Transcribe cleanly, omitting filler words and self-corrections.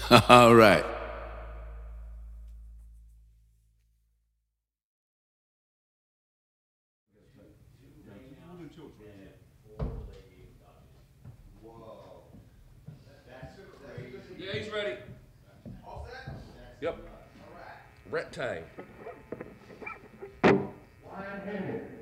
All right. Yeah, he's ready. Yep. Rat time. Lion-handed.